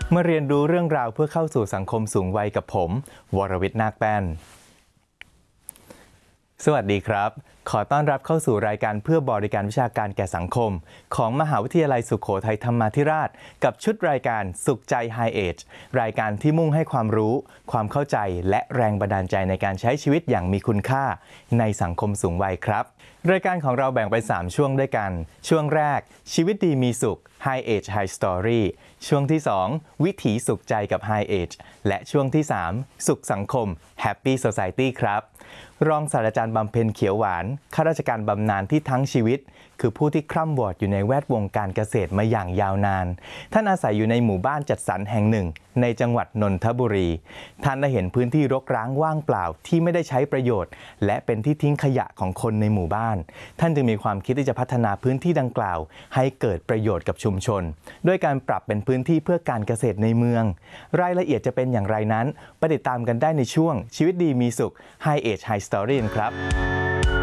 มาเรียนรู้เรื่องราวเพื่อเข้าสู่สังคมสูงวัยกับผมวรวิทย์นาคแป้นสวัสดีครับขอต้อนรับเข้าสู่รายการเพื่อบริการวิชาการแก่สังคมของมหาวิทยาลัยสุโขทัยธรรมาธิราชกับชุดรายการสุขใจ High Age รายการที่มุ่งให้ความรู้ความเข้าใจและแรงบันดาลใจในการใช้ชีวิตอย่างมีคุณค่าในสังคมสูงวัยครับรายการของเราแบ่งเป็น3ช่วงด้วยกันช่วงแรกชีวิตดีมีสุข High Age High Story ช่วงที่2วิถีสุขใจกับ High Age และช่วงที่3สุขสังคม Happy Society ครับรองศาสตราจารย์บำเพ็ญเขียวหวานข้าราชการบำนาญที่ทั้งชีวิตคือผู้ที่คร่ำวอดอยู่ในแวดวงการเกษตรมาอย่างยาวนานท่านอาศัยอยู่ในหมู่บ้านจัดสรรแห่งหนึ่งในจังหวัดนนทบุรีท่านได้เห็นพื้นที่รกร้างว่างเปล่าที่ไม่ได้ใช้ประโยชน์และเป็นที่ทิ้งขยะของคนในหมู่บ้านท่านจึงมีความคิดที่จะพัฒนาพื้นที่ดังกล่าวให้เกิดประโยชน์กับชุมชนด้วยการปรับเป็นพื้นที่เพื่อการเกษตรในเมืองรายละเอียดจะเป็นอย่างไรนั้นไปติดตามกันได้ในช่วงชีวิตดีมีสุข High Age High Story ครับ